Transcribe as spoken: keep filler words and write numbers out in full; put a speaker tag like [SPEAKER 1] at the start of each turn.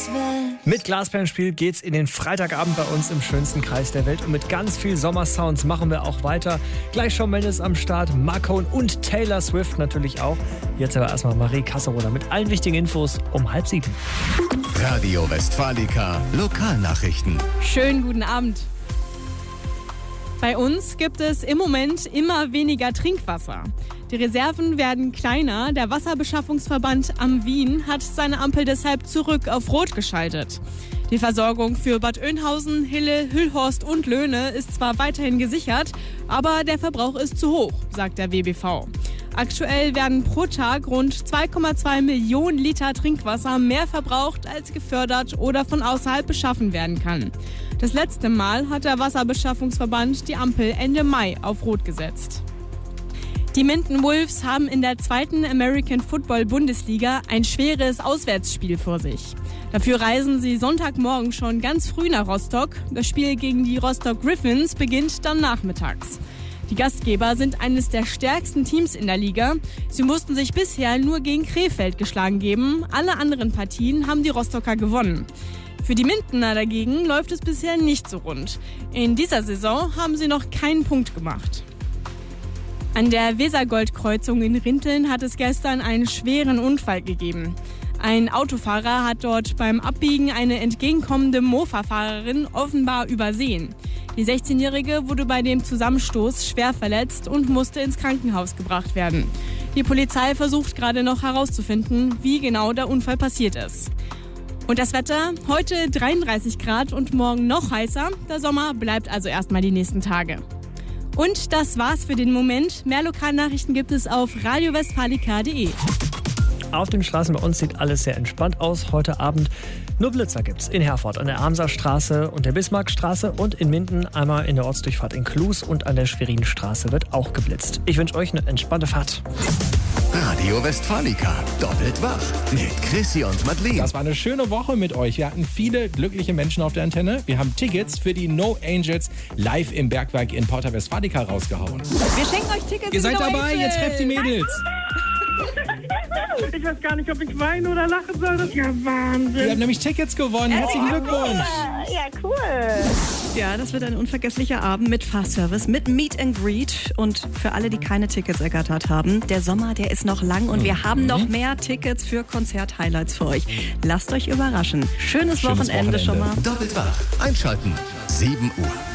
[SPEAKER 1] Mit Glasperlenspiel geht's in den Freitagabend bei uns im schönsten Kreis der Welt. Und mit ganz viel Sommersounds machen wir auch weiter. Gleich Shawn Mendes am Start, Marco und Taylor Swift natürlich auch. Jetzt aber erstmal Marie Kasseroder mit allen wichtigen Infos um halb sieben.
[SPEAKER 2] Radio Westfalica Lokalnachrichten.
[SPEAKER 3] Schönen guten Abend. Bei uns gibt es im Moment immer weniger Trinkwasser. Die Reserven werden kleiner. Der Wasserbeschaffungsverband am Wien hat seine Ampel deshalb zurück auf Rot geschaltet. Die Versorgung für Bad Oeynhausen, Hille, Hüllhorst und Löhne ist zwar weiterhin gesichert, aber der Verbrauch ist zu hoch, sagt der W B V. Aktuell werden pro Tag rund zwei Komma zwei Millionen Liter Trinkwasser mehr verbraucht, als gefördert oder von außerhalb beschaffen werden kann. Das letzte Mal hat der Wasserbeschaffungsverband die Ampel Ende Mai auf Rot gesetzt. Die Minden Wolves haben in der zweiten American Football Bundesliga ein schweres Auswärtsspiel vor sich. Dafür reisen sie Sonntagmorgen schon ganz früh nach Rostock. Das Spiel gegen die Rostock Griffins beginnt dann nachmittags. Die Gastgeber sind eines der stärksten Teams in der Liga. Sie mussten sich bisher nur gegen Krefeld geschlagen geben. Alle anderen Partien haben die Rostocker gewonnen. Für die Mindener dagegen läuft es bisher nicht so rund. In dieser Saison haben sie noch keinen Punkt gemacht. An der Wesergoldkreuzung in Rinteln hat es gestern einen schweren Unfall gegeben. Ein Autofahrer hat dort beim Abbiegen eine entgegenkommende Mofa-Fahrerin offenbar übersehen. Die sechzehnjährige wurde bei dem Zusammenstoß schwer verletzt und musste ins Krankenhaus gebracht werden. Die Polizei versucht gerade noch herauszufinden, wie genau der Unfall passiert ist. Und das Wetter? Heute dreiunddreißig Grad und morgen noch heißer. Der Sommer bleibt also erstmal die nächsten Tage. Und das war's für den Moment. Mehr Lokalnachrichten gibt es auf radio westfalica punkt de.
[SPEAKER 1] Auf den Straßen bei uns sieht alles sehr entspannt aus heute Abend. Nur Blitzer gibt's in Herford an der Amserstraße und der Bismarckstraße und in Minden einmal in der Ortsdurchfahrt in Klus und an der Schwerinstraße wird auch geblitzt. Ich wünsche euch eine entspannte Fahrt.
[SPEAKER 2] Radio Westfalica, doppelt wach mit Chrissy und Madeleine.
[SPEAKER 4] Das war eine schöne Woche mit euch. Wir hatten viele glückliche Menschen auf der Antenne. Wir haben Tickets für die No Angels live im Bergwerk in Porta Westfalica rausgehauen.
[SPEAKER 3] Wir schenken euch Tickets.
[SPEAKER 4] Ihr seid
[SPEAKER 3] No
[SPEAKER 4] dabei,
[SPEAKER 3] Angels.
[SPEAKER 4] jetzt trefft die Mädels.
[SPEAKER 5] Ich weiß gar nicht, ob ich weinen oder lachen soll. Das ist ja Wahnsinn.
[SPEAKER 4] Ihr habt nämlich Tickets gewonnen. Herzlichen Glückwunsch.
[SPEAKER 5] Ja, cool.
[SPEAKER 6] Ja, das wird ein unvergesslicher Abend mit Fahrservice, mit Meet and Greet. Und für alle, die keine Tickets ergattert haben, der Sommer, der ist noch lang und wir haben noch mehr Tickets für Konzert-Highlights für euch. Lasst euch überraschen. Schönes,
[SPEAKER 4] Schönes
[SPEAKER 6] Wochenende,
[SPEAKER 4] Wochenende
[SPEAKER 6] schon mal.
[SPEAKER 2] Doppelt wach, einschalten, sieben Uhr.